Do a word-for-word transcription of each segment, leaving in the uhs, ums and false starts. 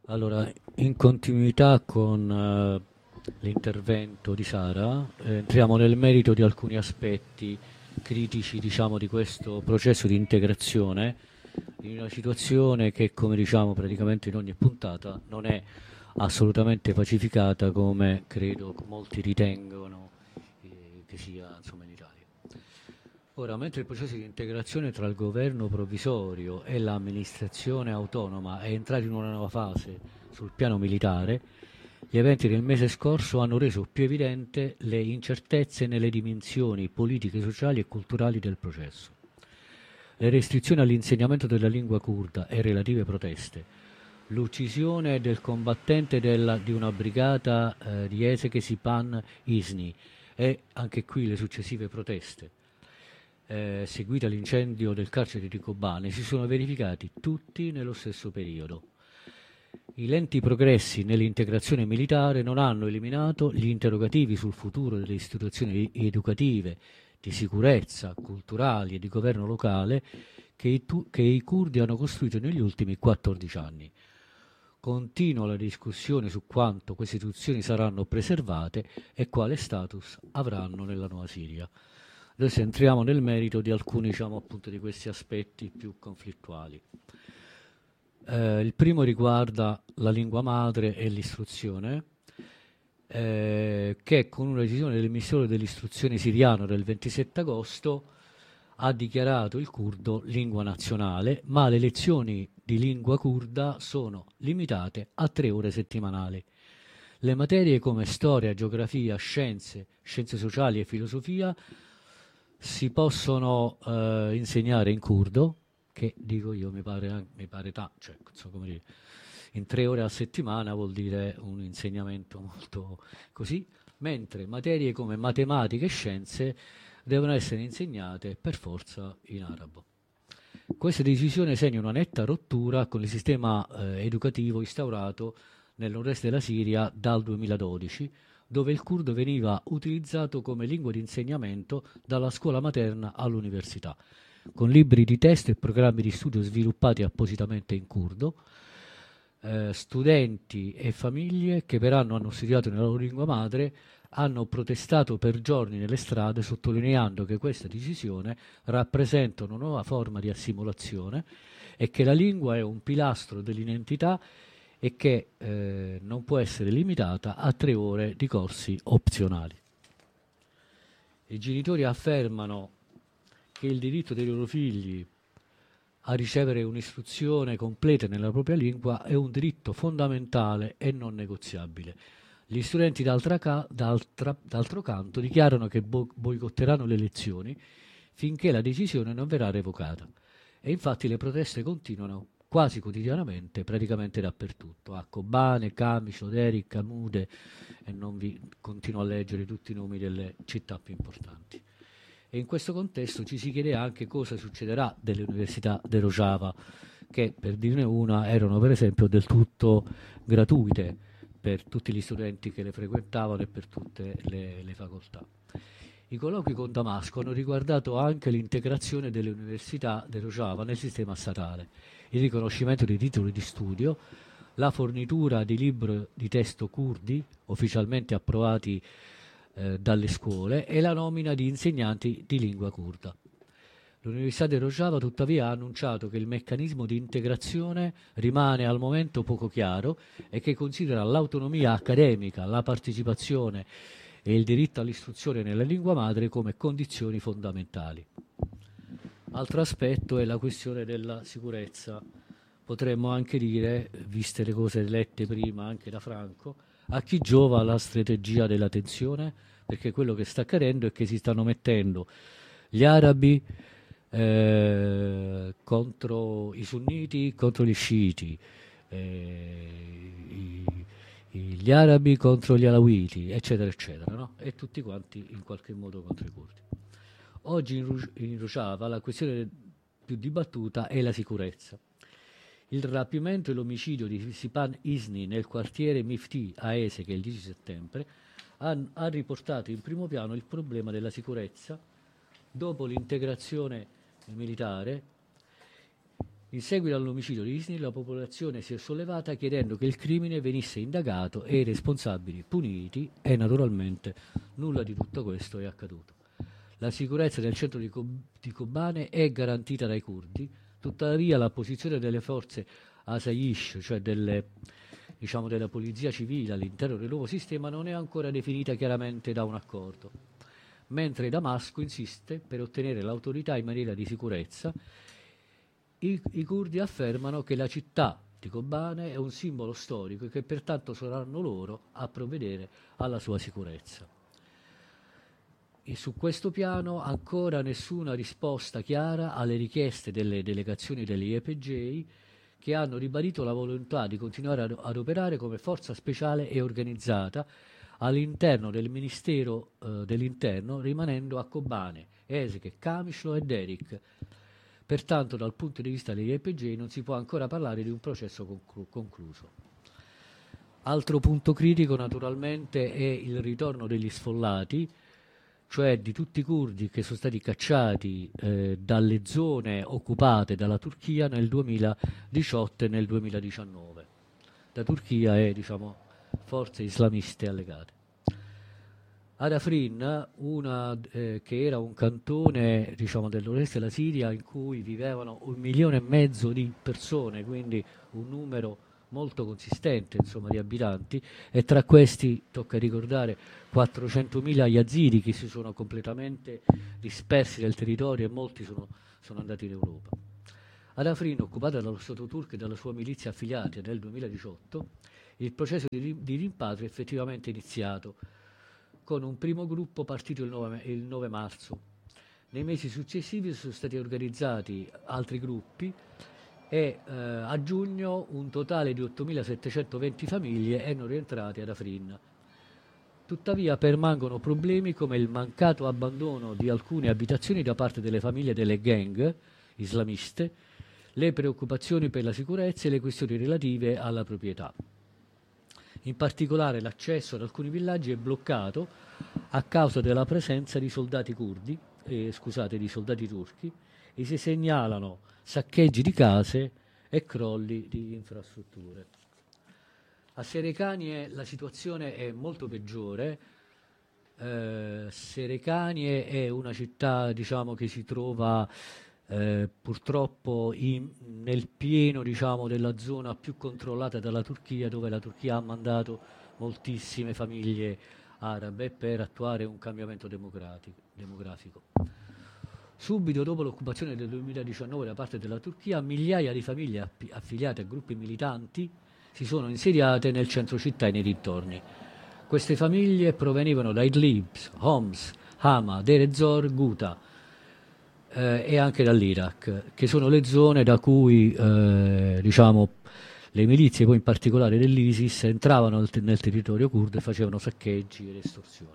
Allora, in continuità con eh, l'intervento di Sara, eh, entriamo nel merito di alcuni aspetti critici, diciamo, di questo processo di integrazione in una situazione che, come diciamo praticamente in ogni puntata, non è assolutamente pacificata come credo molti ritengono eh, che sia, insomma, in Italia. Ora, mentre il processo di integrazione tra il governo provvisorio e l'amministrazione autonoma è entrato in una nuova fase sul piano militare, gli eventi del mese scorso hanno reso più evidente le incertezze nelle dimensioni politiche, sociali e culturali del processo. Le restrizioni all'insegnamento della lingua curda e relative proteste, l'uccisione del combattente della- di una brigata eh, di Eseke Sipan Isni e anche qui le successive proteste eh, seguite all'incendio del carcere di Kobane si sono verificati tutti nello stesso periodo. I lenti progressi nell'integrazione militare non hanno eliminato gli interrogativi sul futuro delle istituzioni educative, di sicurezza, culturali e di governo locale che i, tu- che i curdi hanno costruito negli ultimi quattordici anni. Continua la discussione su quanto queste istituzioni saranno preservate e quale status avranno nella nuova Siria. Adesso entriamo nel merito di alcuni, diciamo, appunto, di questi aspetti più conflittuali. Eh, il primo riguarda la lingua madre e l'istruzione, eh, che con una decisione del Ministero dell'Istruzione siriano del ventisette agosto ha dichiarato il curdo lingua nazionale, ma le lezioni di lingua curda sono limitate a tre ore settimanali. Le materie come storia, geografia, scienze, scienze sociali e filosofia si possono eh, insegnare in curdo, che dico io mi pare, an- mi pare ta- cioè, so come dire, in tre ore a settimana vuol dire un insegnamento molto così, mentre materie come matematica e scienze devono essere insegnate per forza in arabo. Questa decisione segna una netta rottura con il sistema eh, educativo instaurato nel nord-est della Siria dal duemiladodici, dove il curdo veniva utilizzato come lingua di insegnamento dalla scuola materna all'università, con libri di testo e programmi di studio sviluppati appositamente in curdo. Eh, studenti e famiglie che per anno hanno studiato nella loro lingua madre hanno protestato per giorni nelle strade sottolineando che questa decisione rappresenta una nuova forma di assimilazione e che la lingua è un pilastro dell'identità e che eh, non può essere limitata a tre ore di corsi opzionali. I genitori affermano che il diritto dei loro figli a ricevere un'istruzione completa nella propria lingua è un diritto fondamentale e non negoziabile. Gli studenti d'altra ca- d'altra- d'altro canto dichiarano che bo- boicotteranno le lezioni finché la decisione non verrà revocata. E infatti le proteste continuano quasi quotidianamente, praticamente dappertutto. A Kobane, Camicio, Deric, Camude, e non vi continuo a leggere tutti i nomi delle città più importanti. E in questo contesto ci si chiede anche cosa succederà delle università del Rojava, che per dirne una erano per esempio del tutto gratuite per tutti gli studenti che le frequentavano e per tutte le, le facoltà. I colloqui con Damasco hanno riguardato anche l'integrazione delle università del Rojava nel sistema statale, il riconoscimento dei titoli di studio, la fornitura di libri di testo curdi ufficialmente approvati eh, dalle scuole e la nomina di insegnanti di lingua curda. L'Università di Rojava tuttavia ha annunciato che il meccanismo di integrazione rimane al momento poco chiaro e che considera l'autonomia accademica, la partecipazione e il diritto all'istruzione nella lingua madre come condizioni fondamentali. Altro aspetto è la questione della sicurezza. Potremmo anche dire, viste le cose lette prima anche da Franco, a chi giova la strategia della tensione? Perché quello che sta accadendo è che si stanno mettendo gli arabi eh, contro i sunniti, contro gli sciiti, eh, i- i- gli arabi contro gli alawiti, eccetera, eccetera, no? E tutti quanti in qualche modo contro i curdi. Oggi in, Ru- in Rojava la questione più dibattuta è la sicurezza. Il rapimento e l'omicidio di Sipan Isni nel quartiere Mifti a Eseke il dieci settembre han- ha riportato in primo piano il problema della sicurezza dopo l'integrazione militare In seguito all'omicidio di Izmir, la popolazione si è sollevata chiedendo che il crimine venisse indagato e i responsabili puniti, e naturalmente nulla di tutto questo è accaduto. La sicurezza del centro di, Kob- di Kobane è garantita dai curdi, tuttavia la posizione delle forze Asayish, cioè delle, diciamo, della polizia civile all'interno del nuovo sistema, non è ancora definita chiaramente da un accordo, mentre Damasco insiste per ottenere l'autorità in materia di sicurezza. I, I curdi affermano che la città di Kobane è un simbolo storico e che pertanto saranno loro a provvedere alla sua sicurezza. E su questo piano ancora nessuna risposta chiara alle richieste delle delegazioni delle Y P G, che hanno ribadito la volontà di continuare ad, ad operare come forza speciale e organizzata all'interno del Ministero eh, dell'Interno, rimanendo a Kobane, Ezekh, Kamishlo e Derik. Pertanto dal punto di vista degli Y P G non si può ancora parlare di un processo conclu- concluso. Altro punto critico naturalmente è il ritorno degli sfollati, cioè di tutti i curdi che sono stati cacciati eh, dalle zone occupate dalla Turchia nel duemiladiciotto e nel duemiladiciannove, da Turchia e, diciamo, forze islamiste allegate. Ad Afrin, una, eh, che era un cantone, diciamo, del nord-est della Siria in cui vivevano un milione e mezzo di persone, quindi un numero molto consistente, insomma, di abitanti, e tra questi tocca ricordare quattrocentomila yazidi che si sono completamente dispersi nel territorio e molti sono, sono andati in Europa. Ad Afrin, occupata dallo Stato turco e dalla sua milizia affiliata nel duemiladiciotto, il processo di, di rimpatrio è effettivamente iniziato, con un primo gruppo partito il nove, il nove marzo. Nei mesi successivi sono stati organizzati altri gruppi e eh, a giugno un totale di ottomilasettecentoventi famiglie erano rientrate ad Afrin. Tuttavia permangono problemi come il mancato abbandono di alcune abitazioni da parte delle famiglie delle gang islamiste, le preoccupazioni per la sicurezza e le questioni relative alla proprietà. In particolare l'accesso ad alcuni villaggi è bloccato a causa della presenza di soldati curdi, eh, scusate, di soldati turchi, e si segnalano saccheggi di case e crolli di infrastrutture. A Serekanie la situazione è molto peggiore. Eh, Serekanie è una città, diciamo, che si trova eh, purtroppo in, nel pieno, diciamo, della zona più controllata dalla Turchia, dove la Turchia ha mandato moltissime famiglie arabe per attuare un cambiamento demografico. Subito dopo l'occupazione del duemiladiciannove da parte della Turchia, migliaia di famiglie app- affiliate a gruppi militanti si sono insediate nel centro città e nei dintorni. Queste famiglie provenivano da Idlib, Homs, Hama, Deir ez-Zor, Ghouta eh, e anche dall'Iraq, che sono le zone da cui eh, diciamo, le milizie, poi in particolare dell'ISIS, entravano nel, nel territorio curdo e facevano saccheggi ed estorsioni.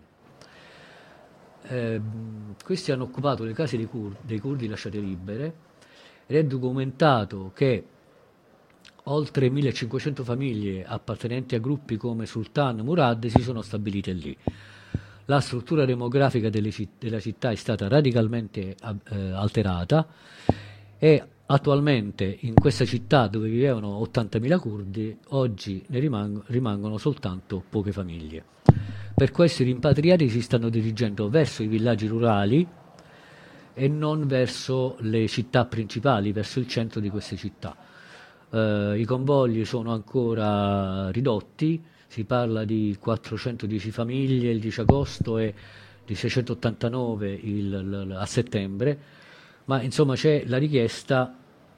Eh, questi hanno occupato le case dei, cur- dei curdi lasciate libere ed è documentato che oltre millecinquecento famiglie appartenenti a gruppi come Sultan Murad si sono stabilite lì. La struttura demografica delle citt- della città è stata radicalmente eh, alterata e attualmente in questa città, dove vivevano ottantamila curdi, oggi ne rimang- rimangono soltanto poche famiglie. Per questo i rimpatriati si stanno dirigendo verso i villaggi rurali e non verso le città principali, verso il centro di queste città. Uh, I convogli sono ancora ridotti, si parla di quattrocentodieci famiglie il dieci agosto e di seicentottantanove il, il, a settembre, ma insomma c'è la richiesta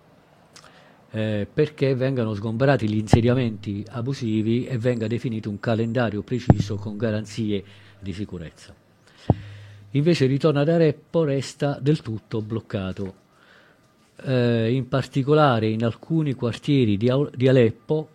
eh, perché vengano sgomberati gli insediamenti abusivi e venga definito un calendario preciso con garanzie di sicurezza. Invece il ritorno ad Aleppo resta del tutto bloccato. Eh, in particolare in alcuni quartieri di, di Aleppo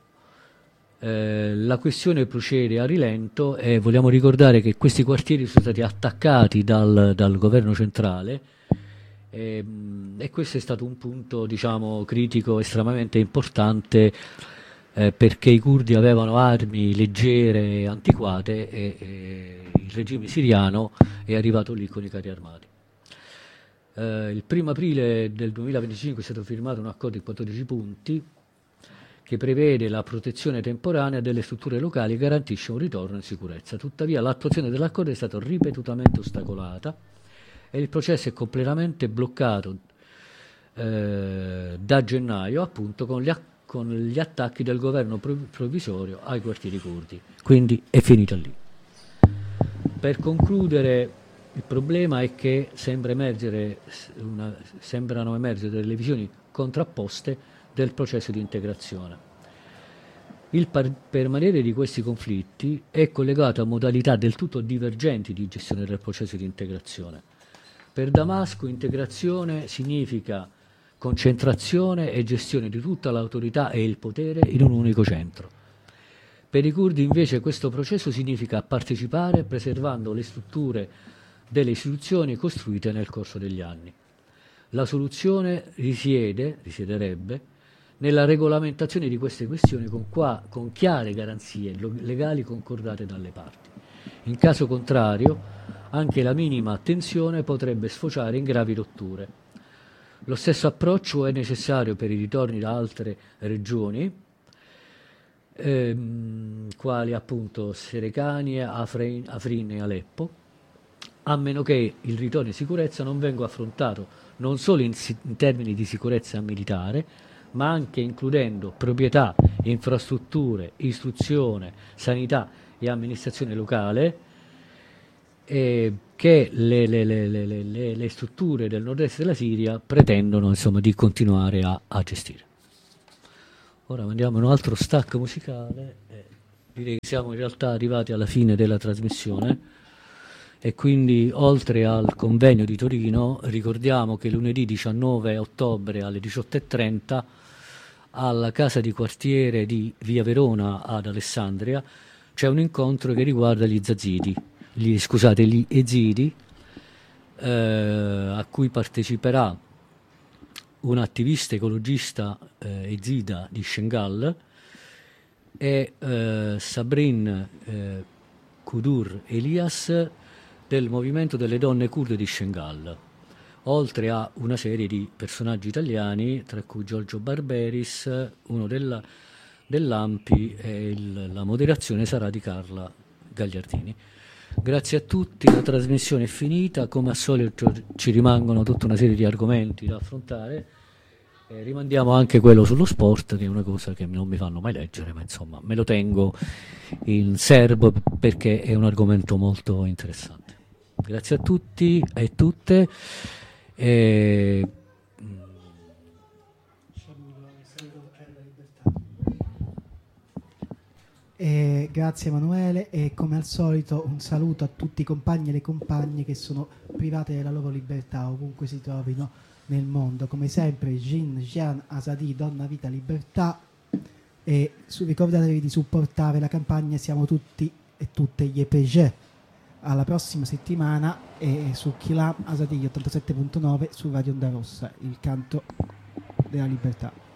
eh, la questione procede a rilento e vogliamo ricordare che questi quartieri sono stati attaccati dal, dal governo centrale e, e questo è stato un punto, diciamo, critico estremamente importante eh, perché i curdi avevano armi leggere e antiquate e, e il regime siriano è arrivato lì con i carri armati. Eh, il primo aprile del duemilaventicinque è stato firmato un accordo di quattordici punti che prevede la protezione temporanea delle strutture locali e garantisce un ritorno in sicurezza. Tuttavia l'attuazione dell'accordo è stata ripetutamente ostacolata e il processo è completamente bloccato eh, da gennaio, appunto, con gli, a- con gli attacchi del governo prov- provvisorio ai quartieri curdi. Quindi è finita lì. Per concludere, il problema è che sembra emergere una, sembrano emergere delle visioni contrapposte del processo di integrazione. Il par- permanere di questi conflitti è collegato a modalità del tutto divergenti di gestione del processo di integrazione. Per Damasco integrazione significa concentrazione e gestione di tutta l'autorità e il potere in un unico centro. Per i curdi invece questo processo significa partecipare preservando le strutture delle istituzioni costruite nel corso degli anni. La soluzione risiede, risiederebbe, nella regolamentazione di queste questioni con, qua, con chiare garanzie legali concordate dalle parti. In caso contrario, anche la minima tensione potrebbe sfociare in gravi rotture. Lo stesso approccio è necessario per i ritorni da altre regioni, ehm, quali appunto Serekani, Afrin, Afrin e Aleppo, a meno che il ritorno in sicurezza non venga affrontato non solo in, in termini di sicurezza militare, ma anche includendo proprietà, infrastrutture, istruzione, sanità e amministrazione locale, eh, che le, le, le, le, le strutture del nord-est della Siria pretendono, insomma, di continuare a, a gestire. Ora mandiamo un altro stacco musicale, eh, direi che siamo in realtà arrivati alla fine della trasmissione. E quindi oltre al convegno di Torino ricordiamo che lunedì diciannove ottobre alle diciotto e trenta alla casa di quartiere di Via Verona ad Alessandria c'è un incontro che riguarda gli Zazidi, gli, scusate, gli Ezidi, eh, a cui parteciperà un attivista ecologista eh, ezida di Shengal e eh, Sabrin eh, Kudur Elias del movimento delle donne kurde di Shengal, oltre a una serie di personaggi italiani, tra cui Giorgio Barberis, uno della, dell'A M P I, e il, la moderazione sarà di Carla Gagliardini. Grazie a tutti, la trasmissione è finita, come al solito ci rimangono tutta una serie di argomenti da affrontare. Eh, rimandiamo anche quello sullo sport, che è una cosa che non mi fanno mai leggere, ma insomma me lo tengo in serbo perché è un argomento molto interessante. Grazie a tutti e tutte. E... E grazie Emanuele, e come al solito un saluto a tutti i compagni e le compagne che sono private della loro libertà ovunque si trovino nel mondo. Come sempre Jin, Jian, Azadi, Donna, Vita, Libertà, e su, ricordatevi di supportare la campagna Siamo tutti e tutte gli E P G. Alla prossima settimana, e su Chilam Azadi ottantasette punto nove su Radio Onda Rossa, il canto della libertà.